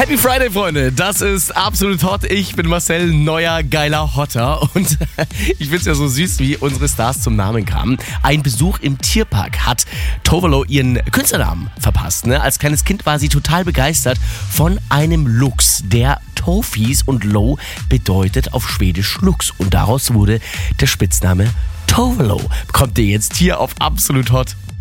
Happy Friday, Freunde. Das ist absolut hot. Ich bin Marcel, neuer geiler Hotter. Und ich find's ja so süß, wie unsere Stars zum Namen kamen. Ein Besuch im Tierpark hat Tovolo ihren Künstlernamen verpasst. Ne? Als kleines Kind war sie total begeistert von einem Luchs, der Tofis, und Lo bedeutet auf Schwedisch Luchs. Und daraus wurde der Spitzname Tovolo. Bekommt ihr jetzt hier auf absolut hot.